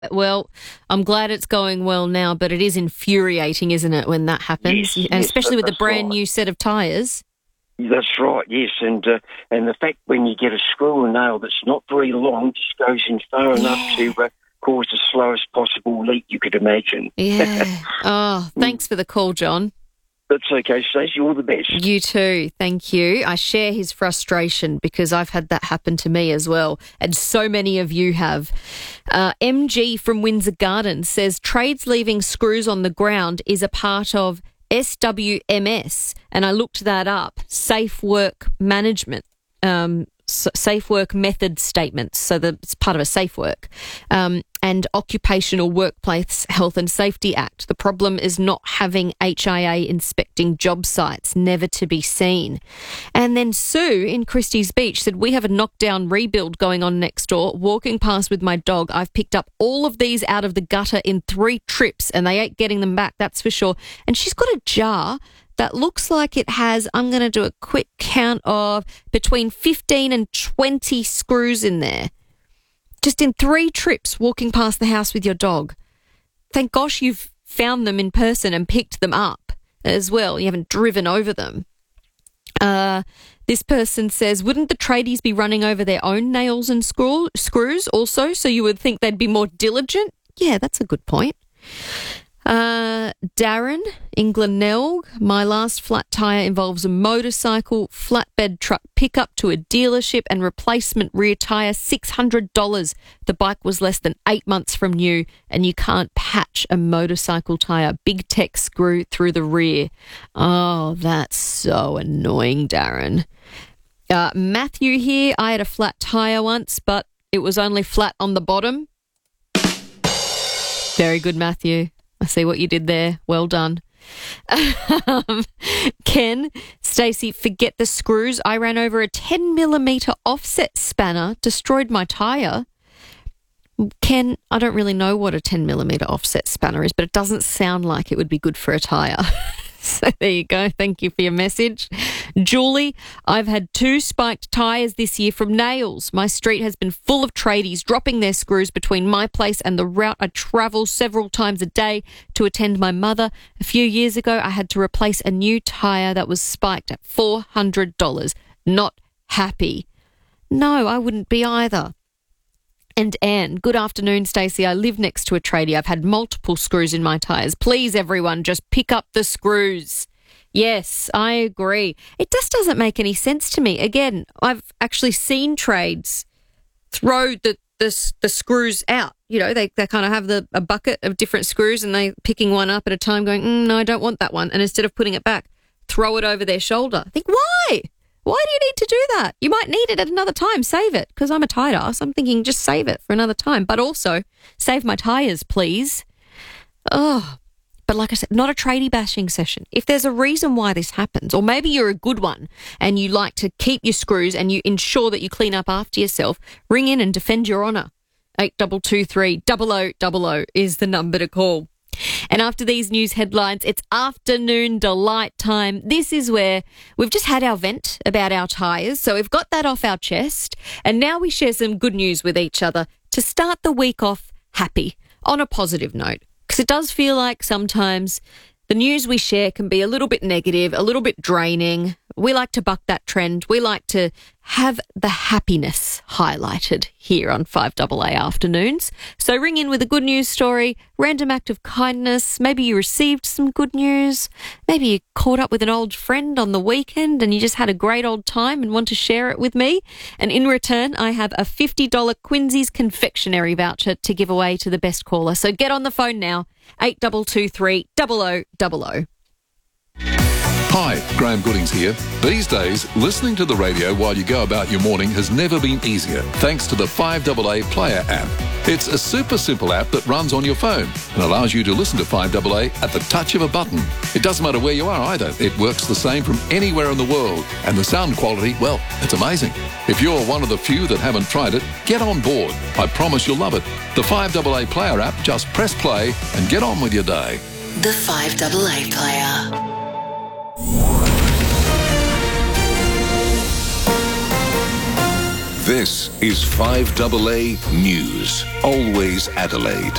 Well, I'm glad it's going well now, but it is infuriating, isn't it, when that happens? Yes, and especially with the brand right. new set of tyres. That's right, yes, and the fact when you get a screw or nail that's not very long, just goes in far enough to cause the slowest possible leak you could imagine. Yeah. Oh, thanks for the call, John. That's okay, Stacey. All the best. You too. Thank you. I share his frustration because I've had that happen to me as well, and so many of you have. MG from Windsor Gardens says trades leaving screws on the ground is a part of SWMS, and I looked that up, Safe Work Management, Safe Work Method Statements, so it's part of a Safe Work, and Occupational Workplace Health and Safety Act. The problem is not having HIA inspecting job sites, never to be seen. And then Sue in Christie's Beach said, we have a knockdown rebuild going on next door. Walking past with my dog, I've picked up all of these out of the gutter in 3 trips, and they ain't getting them back, that's for sure. And she's got a jar that looks like it has, I'm going to do a quick count of between 15 and 20 screws in there. Just in 3 trips walking past the house with your dog. Thank gosh you've found them in person and picked them up as well. You haven't driven over them. This person says, wouldn't the tradies be running over their own nails and screws also? So you would think they'd be more diligent? Yeah, that's a good point. Darren in Glenelg, my last flat tyre involves a motorcycle, flatbed truck pickup to a dealership and replacement rear tyre, $600. The bike was less than 8 months from new, and you can't patch a motorcycle tyre. Big tech screw through the rear. Oh, that's so annoying, Darren. Matthew here, I had a flat tyre once, but it was only flat on the bottom. Very good, Matthew. I see what you did there. Well done. Ken, Stacey, forget the screws. I ran over a 10mm offset spanner, destroyed my tyre. Ken, I don't really know what a 10mm offset spanner is, but it doesn't sound like it would be good for a tyre. So there you go. Thank you for your message. Julie, I've had 2 spiked tyres this year from nails. My street has been full of tradies dropping their screws between my place and the route I travel several times a day to attend my mother. A few years ago, I had to replace a new tyre that was spiked at $400. Not happy. No, I wouldn't be either. And Anne, good afternoon, Stacey. I live next to a tradie. I've had multiple screws in my tyres. Please, everyone, just pick up the screws. Yes, I agree. It just doesn't make any sense to me. Again, I've actually seen trades throw the screws out. You know, they kind of have a bucket of different screws and they picking one up at a time going, no, I don't want that one. And instead of putting it back, throw it over their shoulder. I think, why? Why do you need to do that? You might need it at another time. Save it. Because I'm a tight ass. I'm thinking just save it for another time. But also, save my tyres, please. Oh, but like I said, not a tradie bashing session. If there's a reason why this happens, or maybe you're a good one and you like to keep your screws and you ensure that you clean up after yourself, ring in and defend your honour. 8223 0000 is the number to call. And after these news headlines, it's afternoon delight time. This is where we've just had our vent about our tyres, so we've got that off our chest, and now we share some good news with each other to start the week off happy, on a positive note. Because it does feel like sometimes the news we share can be a little bit negative, a little bit draining. We like to buck that trend. We like to have the happiness highlighted here on 5AA Afternoons. So ring in with a good news story, random act of kindness. Maybe you received some good news. Maybe you caught up with an old friend on the weekend and you just had a great old time and want to share it with me. And in return, I have a $50 Quincy's confectionery voucher to give away to the best caller. So get on the phone now, 8223 0000. Hi, Graham Goodings here. These days, listening to the radio while you go about your morning has never been easier, thanks to the 5AA Player app. It's a super simple app that runs on your phone and allows you to listen to 5AA at the touch of a button. It doesn't matter where you are either. It works the same from anywhere in the world. And the sound quality, well, it's amazing. If you're one of the few that haven't tried it, get on board. I promise you'll love it. The 5AA Player app, just press play and get on with your day. The 5AA Player. This is 5AA News. Always Adelaide.